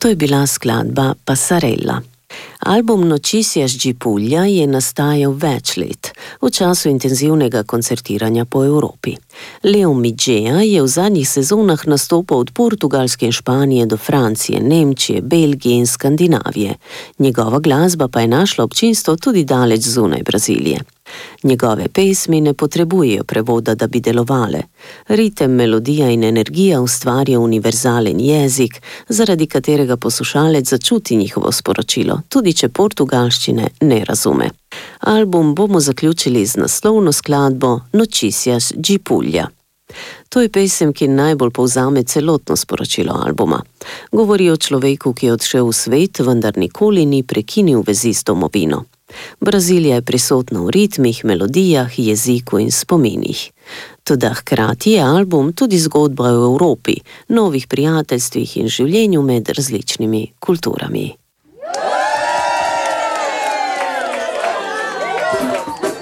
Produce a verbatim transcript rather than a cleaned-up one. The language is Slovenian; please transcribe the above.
To je bila skladba Passarella. Album Noticias di Puglia je nastajal več let, v času intenzivnega koncertiranja po Evropi. Leon Midgea je v zadnjih sezonah nastopal od Portugalske in Španije do Francije, Nemčije, Belgije in Skandinavije. Njegova glasba pa je našla občinstvo tudi daleč zunaj Brazilije. Njegove pesmi ne potrebujejo prevoda, da bi delovale. Ritem, melodija in energija ustvarja univerzalen jezik, zaradi katerega poslušalec začuti njihovo sporočilo, tudi če portugalščine ne razume. Album bomo zaključili z naslovno skladbo Noticias di Puglia. To je pesem, ki najbolj povzame celotno sporočilo albuma. Govori o človeku, ki je odšel v svet, vendar nikoli ni prekinil vezi s domovino. Brazilija je prisotna v ritmih, melodijah, jeziku in spominih. Toda hkrati je album tudi zgodba o Evropi, novih prijateljstvih in življenju med različnimi kulturami.